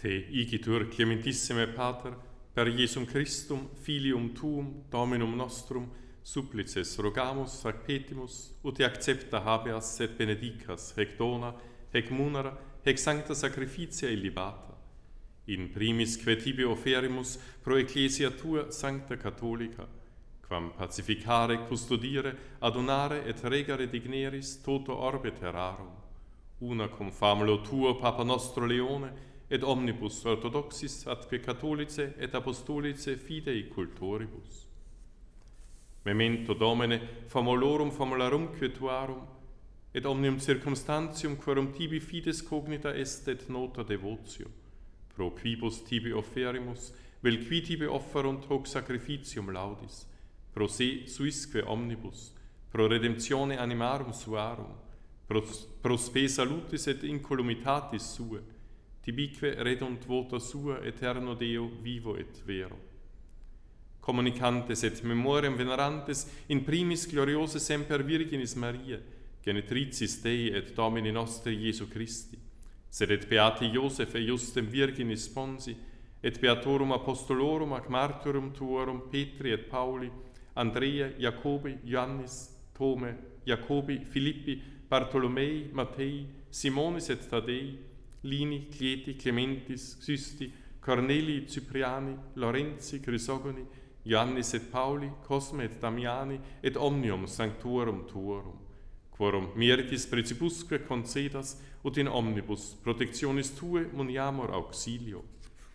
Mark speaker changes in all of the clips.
Speaker 1: Te igitur clementissime Pater, per Iesum Christum, filium tuum, Dominum nostrum, supplices rogamus ac petimus, ut accepta habeas et benedicas hec dona, hec munera, hec sancta sacrificia illibata. In primis que tibi offerimus pro ecclesia tua sancta catholica, quam pacificare, custodire, adonare et regare digneris toto orbe terrarum, una cum famulo tuo Papa nostro Leone, et omnibus orthodoxis atque catholice et apostolice fidei cultoribus. Memento Domine famulorum famularumque tuarum, et omnium circumstantium quorum tibi fides cognita est et nota devotio, pro quibus tibi offerimus, vel qui tibi offerunt hoc sacrificium laudis, pro se suisque omnibus, pro redemptione animarum suarum, pro spe salutis et incolumitatis sue, tibique redunt vota sua eterno Deo vivo et vero. Communicantes et memoriam venerantes in primis gloriose semper Virginis Maria, genetricis Dei et Domini nostri Iesu Christi, sed et beati Iosef et Justem Virginis Sponsi, et beatorum apostolorum ac martyrum tuorum Petri et Pauli, Andrea, Jacobi, Ioannis, Tome, Jacobi, Filippi, Bartolomei, Mattei, Simonis et Tadei, Lini, Cleti, Clementis, Xysti, Corneli, Cypriani, Lorenzi, Chrysogoni, Ioannis et Pauli, Cosme et Damiani, et omnium sanctorum tuorum, quorum meritis principusque concedas, ut in omnibus protectionis tue muniamur auxilio.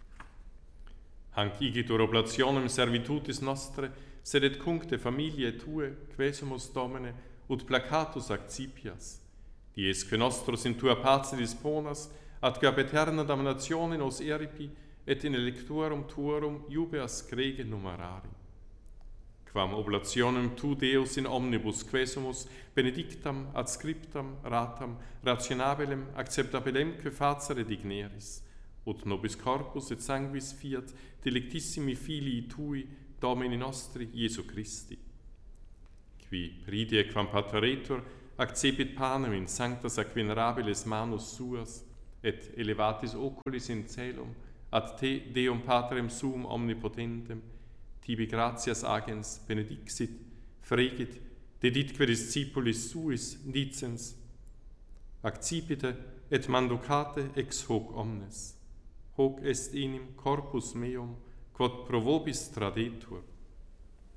Speaker 1: Hanc igitur oblationem servitutis nostre, sed et cuncte familiae tue, quesumus Domine, ut placatus accipias, diesque nostros in tua pace disponas, ad ab eterna damnatione nos eripi, et in electorum tuorum jubeas crege numerari. Quam oblationem tu Deus in omnibus quesumus benedictam, adscriptam, ratam, rationabilem, acceptabilemque facere digneris, ut nobis corpus et sanguis fiat delectissimi filii tui, Domini nostri Iesu Christi. Qui pridie quam pateretur accepit panem in sanctas ac venerabilis manus suas, et elevatis oculis in celum, ad te, Deum Patrem suum omnipotentem, tibi gratias agens benedixit, fregit, deditque discipulis suis dicens, accipite et manducate ex hoc omnes. Hoc est enim corpus meum, quod pro vobis tradetur.